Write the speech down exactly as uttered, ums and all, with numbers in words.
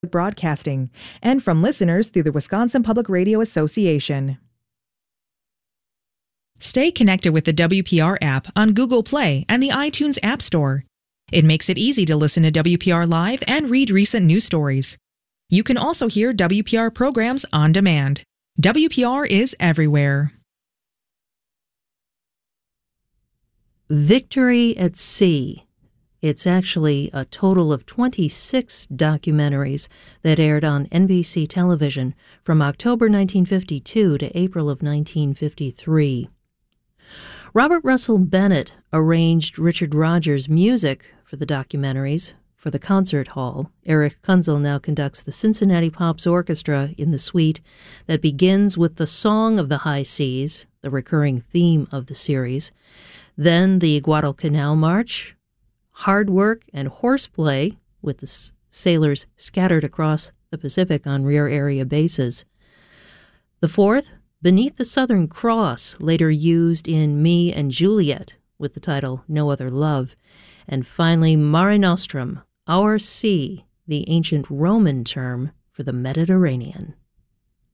Broadcasting, and from listeners through the Wisconsin Public Radio Association. Stay connected with the W P R app on Google Play and the iTunes App Store. It makes it easy to listen to W P R Live and read recent news stories. You can also hear W P R programs on demand. W P R is everywhere. Victory at Sea. It's actually a total of twenty-six documentaries that aired on N B C television from October nineteen fifty-two to April of nineteen fifty-three. Robert Russell Bennett arranged Richard Rodgers' music for the documentaries for the concert hall. Eric Kunzel now conducts the Cincinnati Pops Orchestra in the suite that begins with the Song of the High Seas, the recurring theme of the series, then the Guadalcanal March, Hard Work and Horseplay, with the s- sailors scattered across the Pacific on rear area bases. The fourth, Beneath the Southern Cross, later used in Me and Juliet, with the title No Other Love. And finally, Mare Nostrum, Our Sea, the ancient Roman term for the Mediterranean.